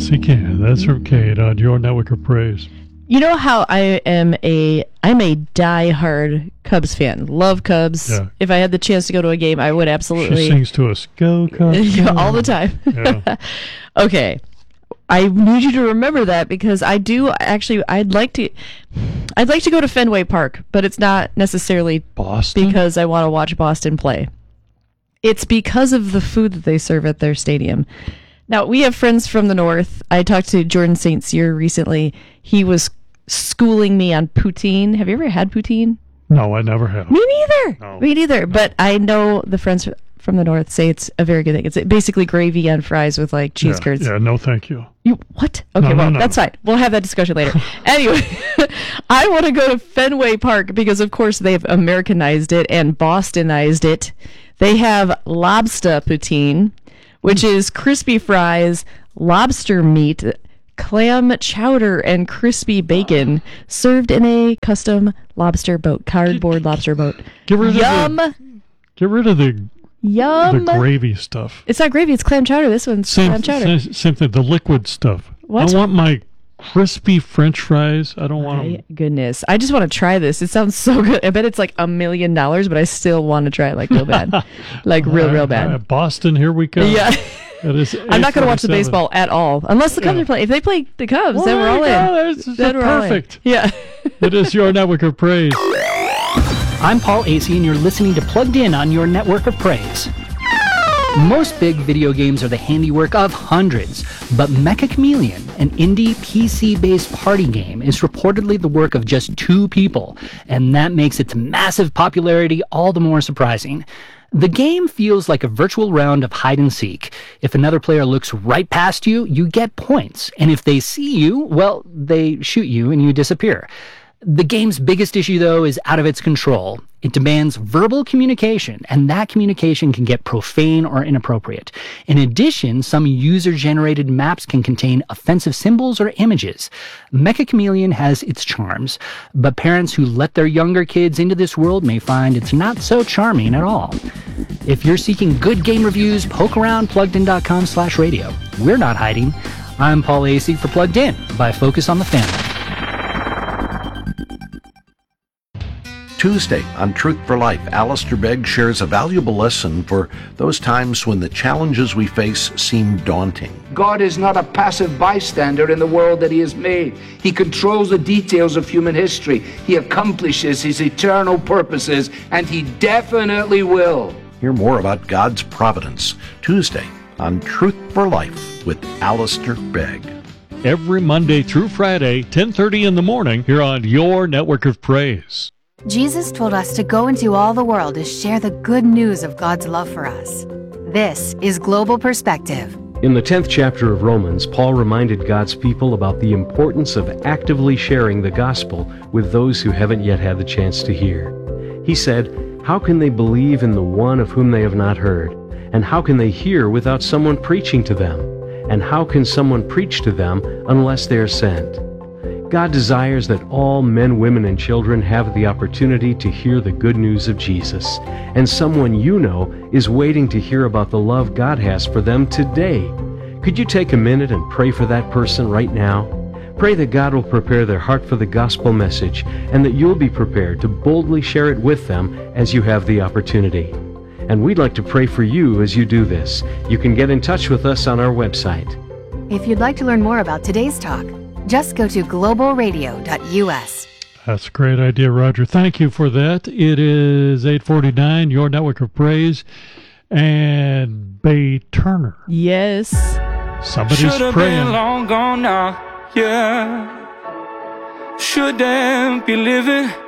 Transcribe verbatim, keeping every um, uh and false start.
Yes, he can. That's from Kate on your network of praise. You know how I am a I'm a diehard Cubs fan. Love Cubs. Yeah. If I had the chance to go to a game, I would absolutely. She sings to us, "Go Cubs!" Yeah, all the time. Yeah. Okay, I need you to remember that because I do actually. I'd like to. I'd like to go to Fenway Park, but it's not necessarily Boston because I want to watch Boston play. It's because of the food that they serve at their stadium. Now, we have friends from the north. I talked to Jordan Saint Cyr recently. He was schooling me on poutine. Have you ever had poutine? No, I never have. Me neither. No. Me neither. No. But I know the friends from the north say it's a very good thing. It's basically gravy on fries with like cheese yeah, curds. Yeah, no thank you. You what? Okay, no, well, no, no. that's fine. We'll have that discussion later. Anyway, I want to go to Fenway Park because, of course, they've Americanized it and Bostonized it. They have lobster poutine, which is crispy fries, lobster meat, clam chowder, and crispy bacon served in a custom lobster boat, cardboard lobster boat. Get rid Yum. Of the, get rid of the Yum. the gravy stuff. It's not gravy. It's clam chowder. This one's Same, clam chowder. same, same thing. The liquid stuff. What? I want my crispy French fries. I don't want My them. goodness. I just want to try this. It sounds so good. I bet it's like a million dollars, but I still want to try it like real bad. Like real, real bad. Uh, Boston, here we come. Yeah. It is I'm not going to watch the eight forty-seven. baseball at all. Unless the Cubs Yeah. are playing. If they play the Cubs, Well, then we're there all you in. go. This is Then we're all in. perfect. Yeah. It is your network of praise. I'm Paul Asay, and you're listening to Plugged In on your network of praise. Most big video games are the handiwork of hundreds, but Mecha Chameleon, an indie P C-based party game, is reportedly the work of just two people, and that makes its massive popularity all the more surprising. The game feels like a virtual round of hide and seek. If another player looks right past you, you get points, and if they see you, well, they shoot you and you disappear. The game's biggest issue, though, is out of its control. It demands verbal communication, and that communication can get profane or inappropriate. In addition, some user-generated maps can contain offensive symbols or images. Mecha Chameleon has its charms, but parents who let their younger kids into this world may find it's not so charming at all. If you're seeking good game reviews, poke around pluggedin.com slash radio. We're not hiding. I'm Paul Asay for Plugged In by Focus on the Family. Tuesday on Truth for Life, Alistair Begg shares a valuable lesson for those times when the challenges we face seem daunting. God is not a passive bystander in the world that he has made. He controls the details of human history. He accomplishes his eternal purposes, and he definitely will. Hear more about God's providence Tuesday on Truth for Life with Alistair Begg. Every Monday through Friday, ten thirty in the morning, here on your network of praise. Jesus told us to go into all the world to share the good news of God's love for us. This is Global Perspective. In the tenth chapter of Romans, Paul reminded God's people about the importance of actively sharing the gospel with those who haven't yet had the chance to hear. He said, "How can they believe in the one of whom they have not heard? And how can they hear without someone preaching to them? And how can someone preach to them unless they are sent?" God desires that all men, women, and children have the opportunity to hear the good news of Jesus. And someone you know is waiting to hear about the love God has for them today. Could you take a minute and pray for that person right now? Pray that God will prepare their heart for the gospel message and that you'll be prepared to boldly share it with them as you have the opportunity. And we'd like to pray for you as you do this. You can get in touch with us on our website. If you'd like to learn more about today's talk, just go to global radio dot u s. That's a great idea, Roger. Thank you for that. It is eight forty-nine, your network of praise, and Bay Turner. Yes. Somebody's Should've praying. been long gone now, yeah. Shouldn't be living